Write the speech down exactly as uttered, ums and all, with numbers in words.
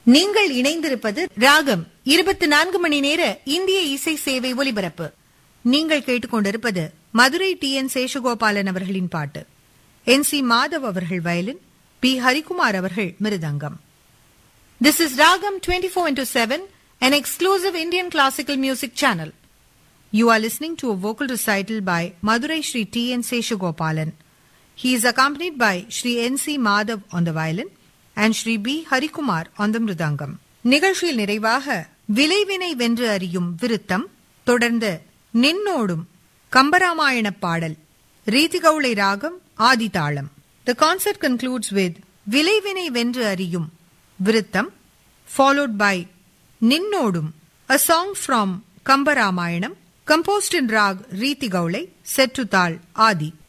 நீங்கள் இணைந்திருப்பது ராகம் இருபத்தி நான்கு மணி நேர இந்திய இசை சேவை ஒலிபரப்பு. நீங்கள் கேட்டுக்கொண்டிருப்பது மதுரை டி என் சேஷகோபாலன் அவர்களின் பாட்டு. என் சி மாதவ் அவர்கள் வயலின், பி ஹரிகுமார் அவர்கள் மிருதங்கம். This is Ragam twenty-four into seven, an exclusive Indian classical music channel. You are listening to a vocal recital by Madurai Shri T N Seshagopalan. He is accompanied by Shri N C Madhav on the violin and Shri B Harikumar on the mridangam. நிகழ்ச்சியில் நிறைவாக விளைவினை வென்று அறியும் விருத்தம், தொடர்ந்து நின்னோடும் கம்பராமாயண பாடல், ரீதிகௌளை ராகம் ஆதிதாளம். The concert concludes with விளைவினை வென்று அறியும் விருத்தம் followed by நின்னோடும், a song from Kambaramayanam composed in rag Riti Gaulai set to Tal Adi.